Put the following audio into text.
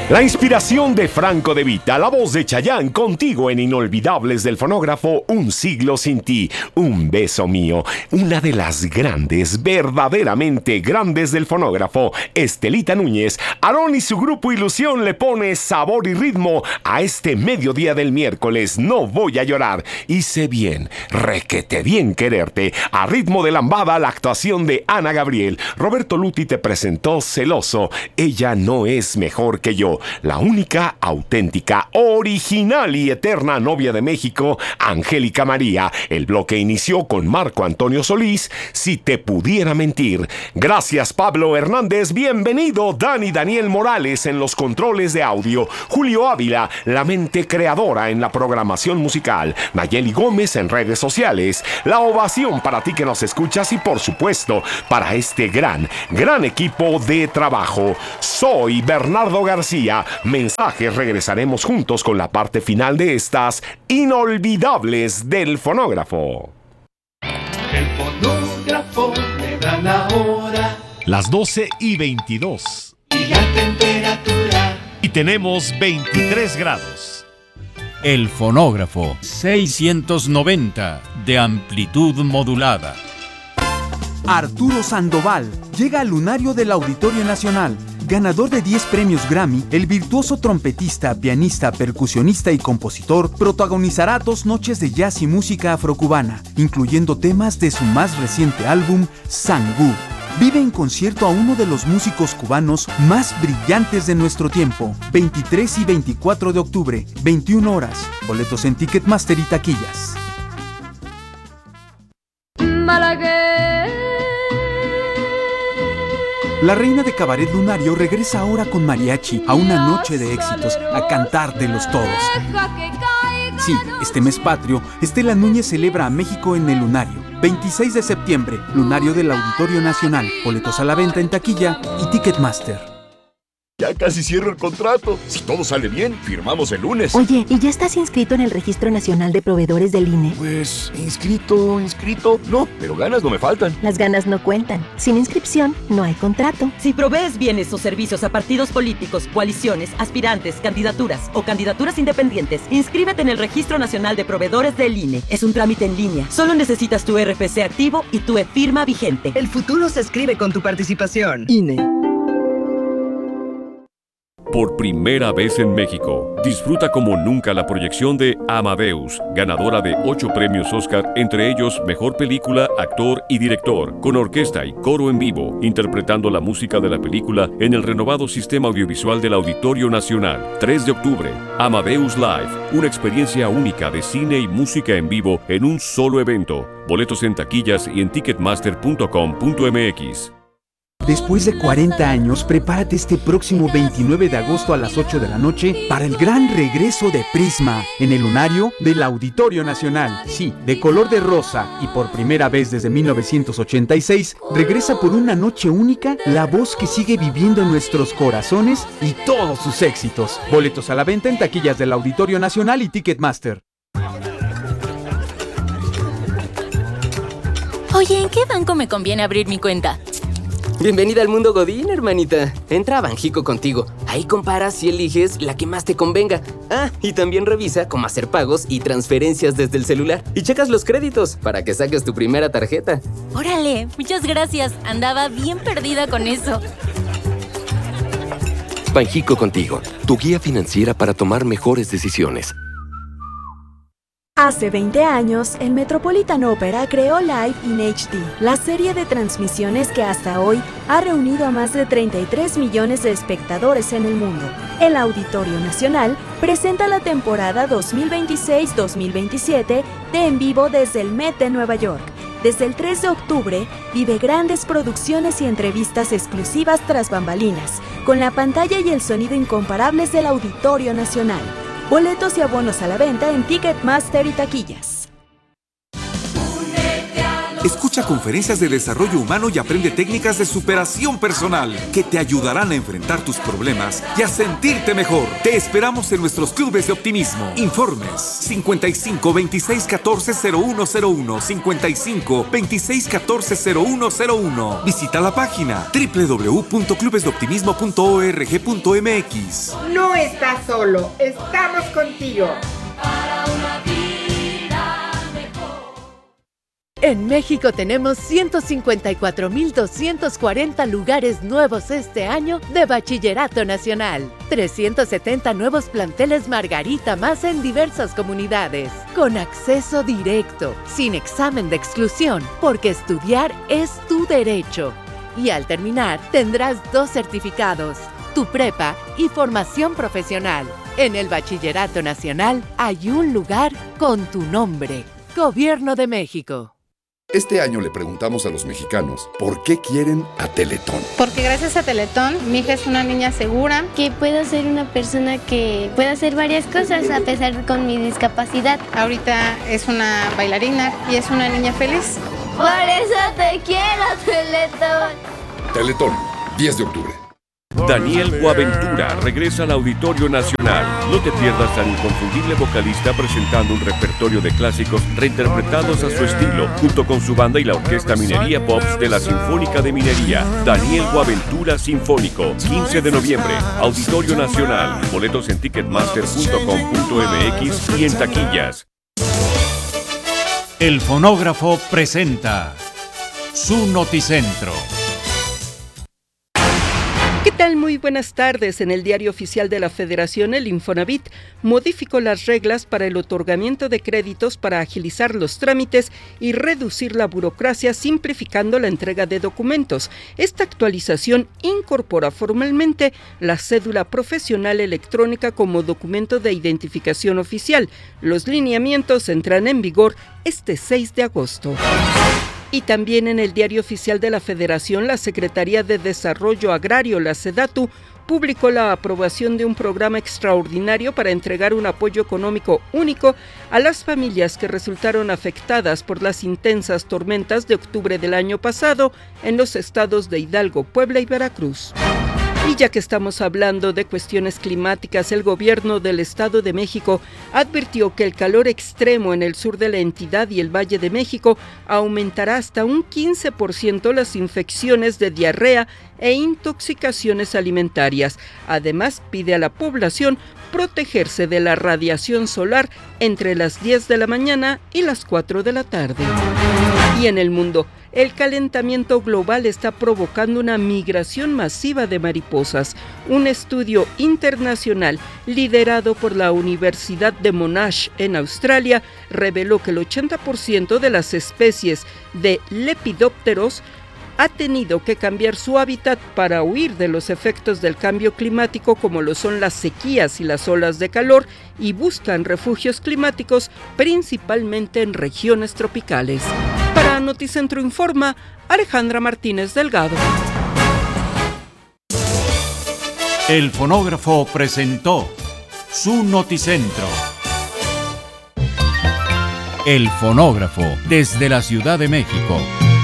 La inspiración de Franco De Vita, la voz de Chayanne, contigo en Inolvidables del Fonógrafo, Un siglo sin ti, Un beso mío. Una de las grandes, verdaderamente grandes del fonógrafo, Estelita Núñez. Aarón y su grupo Ilusión le pone sabor y ritmo a este mediodía del miércoles. No voy a llorar. Hice bien, requete bien quererte. A ritmo de lambada, la actuación de Ana Gabriel. Roberto Luti te presentó Celoso. Ella no es mejor que yo. La única, auténtica, original y eterna novia de México, Angélica María. El bloque inició con Marco Antonio Solís, Si te pudiera mentir. Gracias, Pablo Hernández. Bienvenido, Daniel Morales en los controles de audio. Julio Ávila, la mente creadora en la programación musical. Nayeli Gómez en redes sociales. La ovación para ti que nos escuchas y, por supuesto, para este gran equipo de trabajo. Soy Bernardo García. Mensajes, regresaremos juntos con la parte final de estas Inolvidables del Fonógrafo. El fonógrafo me da la hora. Las 12:22. Y la temperatura. Y tenemos 23 grados. El fonógrafo 690 de amplitud modulada. Arturo Sandoval llega al lunario del Auditorio Nacional. Ganador de 10 premios Grammy, el virtuoso trompetista, pianista, percusionista y compositor protagonizará 2 noches de jazz y música afrocubana, incluyendo temas de su más reciente álbum, Sangú. Vive en concierto a uno de los músicos cubanos más brillantes de nuestro tiempo. 23 y 24 de octubre, 21 horas. Boletos en Ticketmaster y taquillas. La reina de Cabaret Lunario regresa ahora con mariachi a una noche de éxitos, a cantártelos todos. Sí, este mes patrio, Estela Núñez celebra a México en el Lunario. 26 de septiembre, Lunario del Auditorio Nacional. Boletos a la venta en taquilla y Ticketmaster. Ya casi cierro el contrato. Si todo sale bien, firmamos el lunes. Oye, ¿y ya estás inscrito en el Registro Nacional de Proveedores del INE? Pues, inscrito. No, pero ganas no me faltan. Las ganas no cuentan. Sin inscripción, no hay contrato. Si provees bienes o servicios a partidos políticos, coaliciones, aspirantes, candidaturas o candidaturas independientes, inscríbete en el Registro Nacional de Proveedores del INE. Es un trámite en línea. Solo necesitas tu RFC activo y tu e-firma vigente. El futuro se escribe con tu participación. INE. Por primera vez en México, disfruta como nunca la proyección de Amadeus, ganadora de 8 premios Oscar, entre ellos Mejor Película, Actor y Director, con orquesta y coro en vivo, interpretando la música de la película en el renovado sistema audiovisual del Auditorio Nacional. 3 de octubre, Amadeus Live, una experiencia única de cine y música en vivo en un solo evento. Boletos en taquillas y en ticketmaster.com.mx. Después de 40 años, prepárate este próximo 29 de agosto a las 8 de la noche para el gran regreso de Prisma en el Lunario del Auditorio Nacional. Sí, de color de rosa y por primera vez desde 1986, regresa por una noche única la voz que sigue viviendo en nuestros corazones y todos sus éxitos. Boletos a la venta en taquillas del Auditorio Nacional y Ticketmaster. Oye, ¿en qué banco me conviene abrir mi cuenta? Bienvenida al mundo Godín, hermanita. Entra a Banjico contigo. Ahí comparas y eliges la que más te convenga. Ah, y también revisa cómo hacer pagos y transferencias desde el celular. Y checas los créditos para que saques tu primera tarjeta. ¡Órale! Muchas gracias. Andaba bien perdida con eso. Banjico contigo, tu guía financiera para tomar mejores decisiones. Hace 20 años, el Metropolitan Opera creó Live in HD, la serie de transmisiones que hasta hoy ha reunido a más de 33 millones de espectadores en el mundo. El Auditorio Nacional presenta la temporada 2026-2027 de En Vivo desde el Met de Nueva York. Desde el 3 de octubre, vive grandes producciones y entrevistas exclusivas tras bambalinas, con la pantalla y el sonido incomparables del Auditorio Nacional. Boletos y abonos a la venta en Ticketmaster y taquillas. Únete a Escucha conferencias de desarrollo humano y aprende técnicas de superación personal que te ayudarán a enfrentar tus problemas y a sentirte mejor. Te esperamos en nuestros clubes de optimismo. Informes 55 26 14 0101 55 26 14 0101. Visita la página www.clubesdeoptimismo.org.mx. No estás solo, estamos contigo. En México tenemos 154.240 lugares nuevos este año de Bachillerato Nacional. 370 nuevos planteles Margarita más en diversas comunidades. Con acceso directo, sin examen de exclusión, porque estudiar es tu derecho. Y al terminar, tendrás 2 certificados, tu prepa y formación profesional. En el Bachillerato Nacional hay un lugar con tu nombre. Gobierno de México. Este año le preguntamos a los mexicanos por qué quieren a Teletón. Porque gracias a Teletón, mi hija es una niña segura. Que puedo ser una persona que pueda hacer varias cosas a pesar con mi discapacidad. Ahorita es una bailarina y es una niña feliz. Por eso te quiero, Teletón. Teletón, 10 de octubre. Daniel Boaventura regresa al Auditorio Nacional. No te pierdas al inconfundible vocalista presentando un repertorio de clásicos reinterpretados a su estilo, junto con su banda y la Orquesta Minería Pops de la Sinfónica de Minería. Daniel Boaventura Sinfónico, 15 de noviembre, Auditorio Nacional. Boletos en ticketmaster.com.mx y en taquillas. El Fonógrafo presenta su Noticentro. ¿Qué tal? Muy buenas tardes. En el Diario Oficial de la Federación, el Infonavit modificó las reglas para el otorgamiento de créditos para agilizar los trámites y reducir la burocracia, simplificando la entrega de documentos. Esta actualización incorpora formalmente la cédula profesional electrónica como documento de identificación oficial. Los lineamientos entran en vigor este 6 de agosto. Y también en el Diario Oficial de la Federación, la Secretaría de Desarrollo Agrario, la SEDATU, publicó la aprobación de un programa extraordinario para entregar un apoyo económico único a las familias que resultaron afectadas por las intensas tormentas de octubre del año pasado en los estados de Hidalgo, Puebla y Veracruz. Y ya que estamos hablando de cuestiones climáticas, el gobierno del Estado de México advirtió que el calor extremo en el sur de la entidad y el Valle de México aumentará hasta un 15% las infecciones de diarrea e intoxicaciones alimentarias. Además, pide a la población protegerse de la radiación solar entre las 10 de la mañana y las 4 de la tarde. Y en el mundo, el calentamiento global está provocando una migración masiva de mariposas. Un estudio internacional liderado por la Universidad de Monash en Australia reveló que el 80% de las especies de lepidópteros ha tenido que cambiar su hábitat para huir de los efectos del cambio climático, como lo son las sequías y las olas de calor, y buscan refugios climáticos principalmente en regiones tropicales. Para Noticentro Informa, Alejandra Martínez Delgado. El Fonógrafo presentó su Noticentro. El Fonógrafo, desde la Ciudad de México.